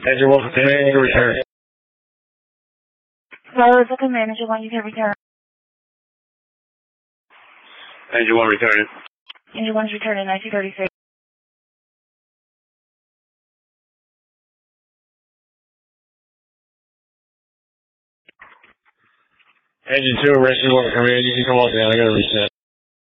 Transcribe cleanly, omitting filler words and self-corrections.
Engine 1 for command, return. Hello, it's a command. Engine 1, you can return. Engine 1 returning. Engine 1 is returning 1936. Engine 2, rescue 1 for command, you can come on down, I gotta reset.